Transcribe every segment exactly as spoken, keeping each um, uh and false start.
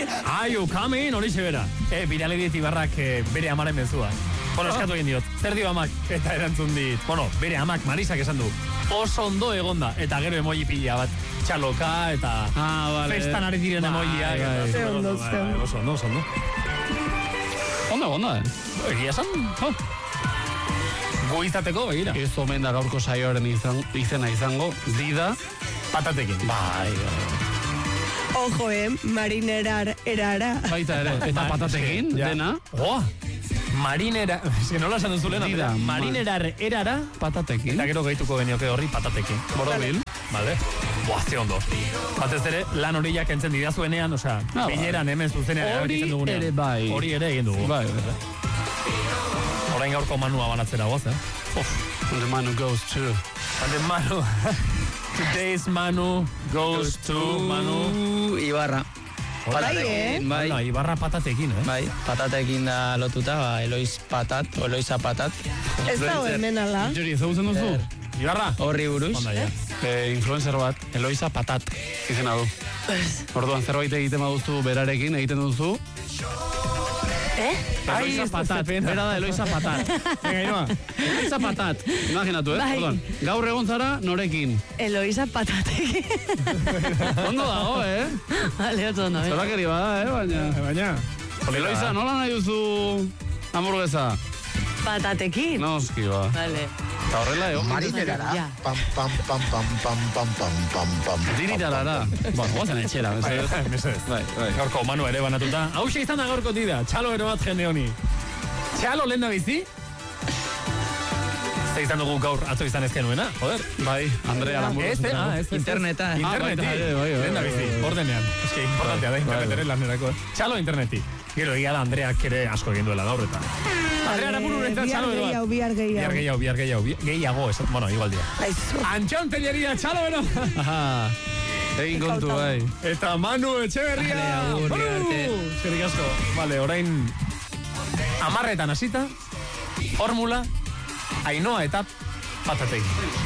Are you coming? Hori bera. E, birale diet Ibarrak e, bere amaren mezua. Bueno, eskatu egin diot. Zer dio amak? Eta erantzun dit. Bueno, bere amak Marisak esan du. Oso ondo egonda. Eta gero emoji pila bat. Txaloka eta ah, vale. festan ari diren emojiak. Zer ondo, zer ondo. Oso ondo, oso ondo. Onda, onda, eh? Egia esan, oh. Gu izateko, begira. Ez omen da gaurko saioaren izan, izena izango, dida patatekin. Bai, Ojo, eh, marinerar erara. baita ere, eta patatekin, ja. dena. Oh, marinera, eske nola esan duzu lehena, Dida, marinerar erara, patatekin. eta gero gehituko genioke horri patatekin. Borobil. Vale. Boa, ze ondo. Batez ere, lan horiak entzen didazuenean, osea, Ah, bileran hemen zuzenean Hori erabakitzen dugunean. ere bai. Hori ere egin dugu. Bai, bai. Orain gaurko manua banatzera goaz, eh? Uf. And the Manu goes to... And the Manu... Today's Manu goes to Manu... Ibarra. Patatekin, bai. Hala, Ibarra patatekin, eh? Bai, patatekin da lotuta, ba, Eloiz Patat, o Eloiza Patat. Ez dago hemen ala. Jori, ezagutzen duzu? Ibarra? Horri buruz. Onda, ja. Eh, influencer bat, Eloiza Patat, izena du. Orduan zerbait egiten baduzu berarekin, egiten duzu. Eh? Ai, Eloiza ez da Patat, pena. bera da Eloiza Patat. Venga, Inoa. Eloiza Patat, imaginatu, eh? Bai. Orduan, gaur egon zara norekin. Eloiza patatekin. Ondo dago, eh? Vale, oso ondo. Zorakeri bada, eh? Baina... Baina... Eloiza, nola nahi duzu hamburguesa? Patatekin. Noski, ba. Vale. Eta horrela, egon. Marinerara. Ja. Pam, pam, pam, pam, pam, pam, pam, pam, pam. Diritarara. Ba, guazen etxera, mesedez. Mesedez. Bai, bai. Gaurko Manu ere banatuta. Hauxe izan da gaurko tida. Txalo ero bat jende honi. Txalo lehen da bizi? Zer izan dugu gaur atzo izan ezken nuena, joder. Bai, Andrea Lamburu. Ez, eh? Ah, ez, ez. Interneta. Interneti. Ah, bai, bai, bai, Lehen da bizi, bai, bai. ordenean. Ez que importantea da, internet ere lanerako. Txalo internet. Gero egia da Andreak ere asko egin duela gaur eta. Andrea Lamburu eta txalo ero bat. Bihar gehiago, bihar Bihar gehiago. gehiago, bihar gehiago. bi- Gehiago, ez, bueno, igual dira. Aizu. Antxon Telleria, txalo ero. Aha. Egin kontu, bai. Eta Manu Etxeberria. Vale, agur, Manu! arte. Eskerrik asko. Vale, orain amarretan hasita, formula, Ainoa eta patatei.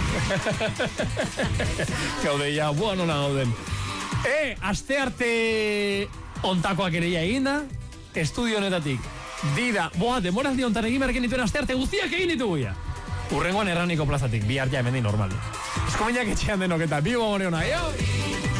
Gaude ja, bua nola gauden. E, aste arte ontakoak ere ja egin da, estudio honetatik. Dida, boa, demoraldi ontan egin berken dituen aste arte guztiak egin ditugu ja. Urrengoan erraniko plazatik, bihar ja hemen di normal. Eskominak etxean denok eta bigo gore hona, jo!